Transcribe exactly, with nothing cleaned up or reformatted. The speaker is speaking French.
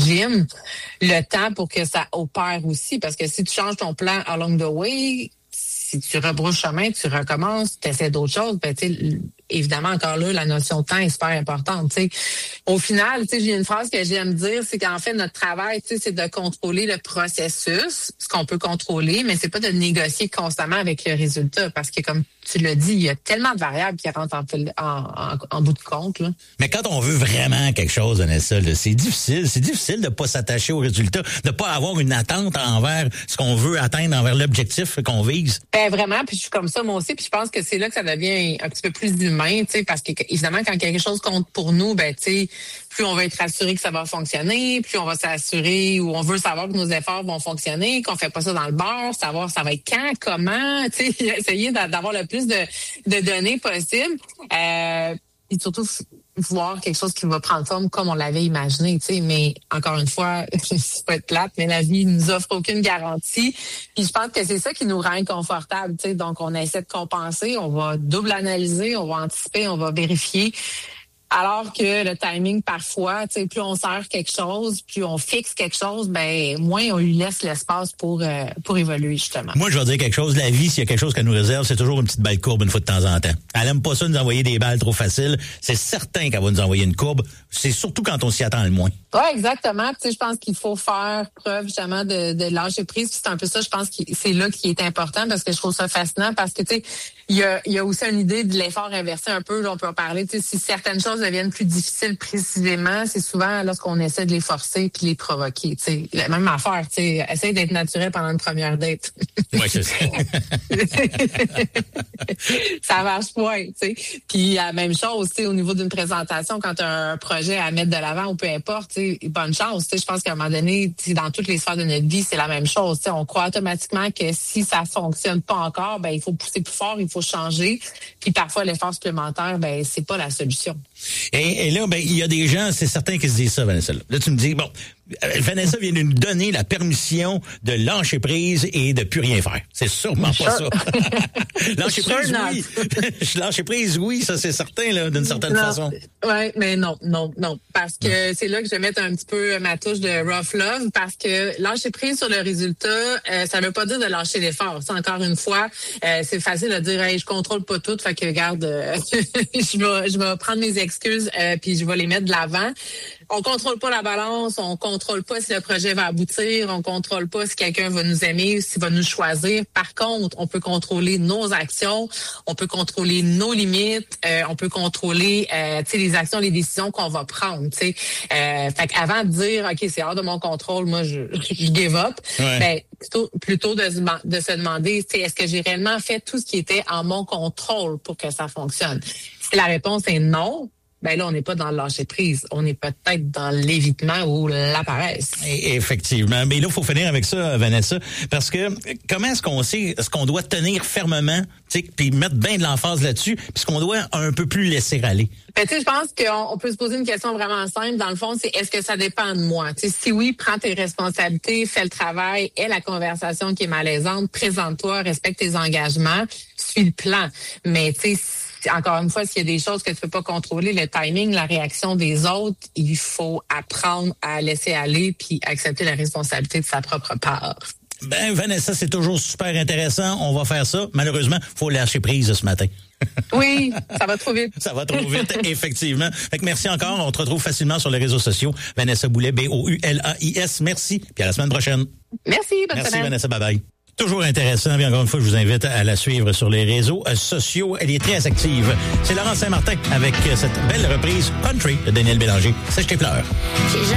gym, le temps pour que ça opère aussi. Parce que si tu changes ton plan along the way, si tu rebrousses chemin, tu recommences, tu essaies d'autres choses, ben, tu sais, évidemment, encore là, la notion de temps est super importante. Tu sais. Au final, tu sais, j'ai une phrase que j'aime dire, c'est qu'en fait, notre travail, tu sais, c'est de contrôler le processus, ce qu'on peut contrôler, mais c'est pas de négocier constamment avec le résultat, parce que comme tu l'as dit, il y a tellement de variables qui rentrent en, en, en, en bout de compte. Là. Mais quand on veut vraiment quelque chose, Vanessa, là, c'est difficile. C'est difficile de pas s'attacher au résultat, de pas avoir une attente envers ce qu'on veut atteindre, envers l'objectif qu'on vise. Ben vraiment, puis je suis comme ça moi aussi, puis je pense que c'est là que ça devient un petit peu plus humain, tu sais, parce que évidemment quand quelque chose compte pour nous, ben tu sais, plus on va être assuré que ça va fonctionner, plus on va s'assurer ou on veut savoir que nos efforts vont fonctionner, qu'on fait pas ça dans le beurre, savoir ça va être quand, comment, tu sais, essayer d'avoir le plus de, de données possible, euh, et surtout voir quelque chose qui va prendre forme comme on l'avait imaginé, tu sais, mais encore une fois, c'est pas être plate, mais la vie nous offre aucune garantie. Puis je pense que c'est ça qui nous rend inconfortables, tu sais. Donc on essaie de compenser, on va double analyser, on va anticiper, on va vérifier. Alors que le timing, parfois, tu sais, plus on sert quelque chose, plus on fixe quelque chose, ben moins on lui laisse l'espace pour euh, pour évoluer, justement. Moi, je vais dire quelque chose. La vie, s'il y a quelque chose qu'elle nous réserve, c'est toujours une petite balle courbe une fois de temps en temps. Elle aime pas ça nous envoyer des balles trop faciles. C'est certain qu'elle va nous envoyer une courbe. C'est surtout quand on s'y attend le moins. Oui, exactement. Tu sais, je pense qu'il faut faire preuve, justement, de, de lâcher prise. Puis c'est un peu ça, je pense que c'est là qui est important, parce que je trouve ça fascinant, parce que, tu sais, il y a, il y a aussi une idée de l'effort inversé un peu. Là, on peut en parler. Tu sais, si certaines choses deviennent plus difficiles précisément, c'est souvent lorsqu'on essaie de les forcer puis les provoquer. Tu sais, la même affaire. Tu sais, essaye d'être naturel pendant une première date. Oui, c'est ça. Ça marche pas, tu sais. Puis la même chose, tu sais, au niveau d'une présentation, quand tu as un projet à mettre de l'avant ou peu importe, tu sais, bonne chance. Tu sais, je pense qu'à un moment donné, tu sais, dans toutes les sphères de notre vie, c'est la même chose. Tu sais, on croit automatiquement que si ça fonctionne pas encore, ben il faut pousser plus fort, il faut changer. Puis parfois l'effort supplémentaire, ben c'est pas la solution. Et, et là, ben il y a des gens, c'est certain qui se disent ça, Vanessa. Là, tu me dis, bon, Vanessa vient de nous donner la permission de lâcher prise et de plus rien faire. C'est sûrement sure. pas ça. lâcher sure prise, oui. lâcher prise, oui, ça c'est certain, là, d'une certaine non. façon. Oui, mais non, non, non. Parce que non. C'est là que je vais mettre un petit peu ma touche de rough love, parce que lâcher prise sur le résultat, euh, ça veut pas dire de lâcher l'effort. Ça, encore une fois, euh, c'est facile de dire, hey, je contrôle pas tout, fait que regarde, euh, je vais, je vais prendre mes excuses, euh, puis je vais les mettre de l'avant. On contrôle pas la balance, on contrôle pas si le projet va aboutir, on contrôle pas si quelqu'un va nous aimer, s'il va nous choisir. Par contre, on peut contrôler nos actions, on peut contrôler nos limites, euh, on peut contrôler, euh, tu sais, les actions, les décisions qu'on va prendre. Tu sais, euh, fait qu'avant de dire, ok, c'est hors de mon contrôle, moi je, je give up. Ouais. Ben plutôt, plutôt de, de se demander, tu sais, est-ce que j'ai réellement fait tout ce qui était en mon contrôle pour que ça fonctionne. Si la réponse est non, ben là, on n'est pas dans le lâcher-prise. On est peut-être dans l'évitement ou la paresse. Et effectivement. Mais là, il faut finir avec ça, Vanessa, parce que comment est-ce qu'on sait ce qu'on doit tenir fermement, tu sais, puis mettre bien de l'emphase là-dessus, puis ce qu'on doit un peu plus laisser aller? Ben, tu sais, je pense qu'on on peut se poser une question vraiment simple. Dans le fond, c'est est-ce que ça dépend de moi? Tu sais, si oui, prends tes responsabilités, fais le travail, aie la conversation qui est malaisante, présente-toi, respecte tes engagements, suis le plan. Mais tu sais, encore une fois, s'il y a des choses que tu peux pas contrôler, le timing, la réaction des autres, il faut apprendre à laisser aller puis accepter la responsabilité de sa propre part. Ben, Vanessa, c'est toujours super intéressant. On va faire ça. Malheureusement, faut lâcher prise ce matin. Oui, ça va trop vite. Ça va trop vite, effectivement. Fait que merci encore. On te retrouve facilement sur les réseaux sociaux. Vanessa Boulet, B O U L A I S. Merci. Puis à la semaine prochaine. Merci. Bonne Merci, semaine. Vanessa. Bye bye. Toujours intéressant. Bien, encore une fois, je vous invite à la suivre sur les réseaux sociaux. Elle est très active. C'est Laurent Saint-Martin avec cette belle reprise country de Daniel Bélanger. Sèche tes pleurs.